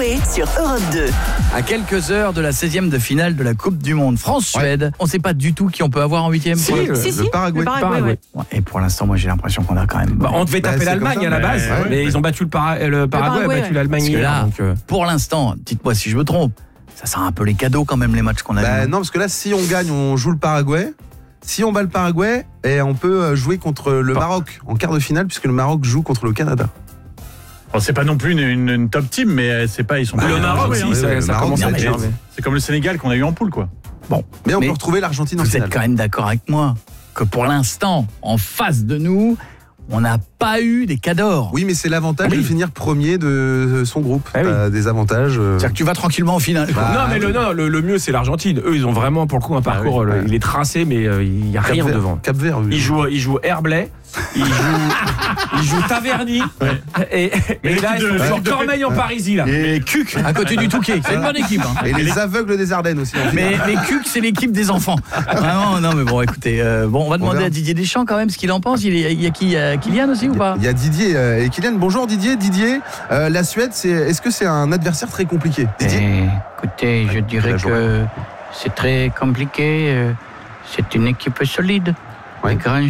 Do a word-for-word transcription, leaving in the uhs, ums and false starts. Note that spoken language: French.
Coé sur Europe deux. À quelques heures de la seizième de finale de la Coupe du Monde, France-Suède, ouais. On ne sait pas du tout qui on peut avoir en huitième. Si, le, le, si, le si, Paraguay. Le Paraguay, Paraguay. ouais. Ouais, et pour l'instant, moi j'ai l'impression qu'on a quand même... Bah, on devait bah, taper l'Allemagne ça, à la base, ouais, ouais, mais ouais. ils ont battu le, para- le Paraguay, Paraguay, a battu ouais. l'Allemagne Parce que hier. là, Donc, euh... pour l'instant, dites-moi si je me trompe, ça sert un peu les cadeaux quand même les matchs qu'on a Bah, eu. non, parce que là, si on gagne, on joue le Paraguay. Si on bat le Paraguay, et on peut jouer contre le Maroc en quart de finale, puisque le Maroc joue contre le Canada. Bon, c'est pas non plus une, une, une top team, mais c'est pas, ils sont Bah, pas le Maroc joués, aussi, hein. ça, le ça Maroc, commence à c'est être bien. énervé. C'est comme le Sénégal qu'on a eu en poule, quoi. Bon, Mais on mais peut retrouver l'Argentine en vous finale. êtes quand même d'accord avec moi que pour l'instant, en face de nous, on n'a pas eu des cadors. Oui, mais c'est l'avantage Oui. de finir premier de son groupe. Ah oui. T'as des avantages. euh, C'est-à-dire que tu vas tranquillement en finale. quoi. Bah, non, mais le, non, le, le mieux, c'est l'Argentine. Eux, ils ont vraiment, pour le coup, un parcours. oui, le- ouais. Il est tracé, mais euh, il n'y a Cap rien Vert- devant. Cap Vert. oui. Ils jouent, ils jouent Herblay, ils jouent, ils jouent Taverny, et, Mais et là, l'équipe ils de- sont l'équipe de- Cormeil en Parisie, là. Et Cuc, à côté du Touquet. C'est une bonne équipe. hein. Et les aveugles des Ardennes aussi. En Mais, finale. mais Cuc, c'est l'équipe des enfants. Vraiment, non, mais bon, écoutez, euh, bon, on va demander verra. à Didier Deschamps quand même ce qu'il en pense. Il y a, il y a qui, il y a Kylian aussi ou pas? Il y a Didier euh, et Kylian. Bonjour Didier. Didier, euh, la Suède, c'est, est-ce que c'est un adversaire très compliqué? Didier. Eh, écoutez, je dirais la que c'est très compliqué. euh, C'est une équipe solide. Ouais. Des grands